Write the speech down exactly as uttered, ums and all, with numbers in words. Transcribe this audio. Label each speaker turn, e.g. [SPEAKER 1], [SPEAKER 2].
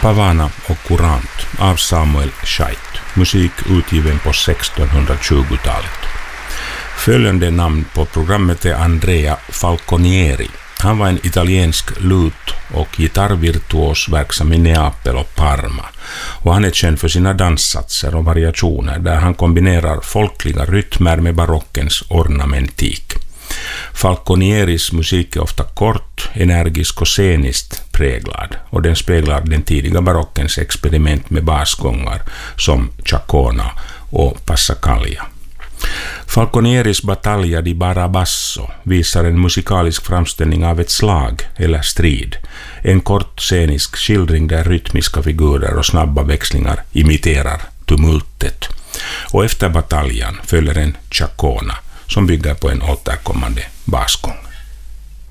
[SPEAKER 1] Pavana och Courant av Samuel Scheidt. Musik utgiven på sextonhundratjugotalet. Följande namn på programmet är Andrea Falconieri. Han var en italiensk lut- och gitarrvirtuos verksam i Neapel och Parma. Och han är känd för sina danssatser och variationer där han kombinerar folkliga rytmer med barockens ornamentik. Falconieris musik är ofta kort, energisk och sceniskt präglad och den speglar den tidiga barockens experiment med basgångar som Chacona och Passacaglia. Falconieris Battaglia di Barabasso visar en musikalisk framställning av ett slag eller strid, en kort scenisk skildring där rytmiska figurer och snabba växlingar imiterar tumultet. Och efter bataljan följer en Chacona som bygger på en återkommande basgång.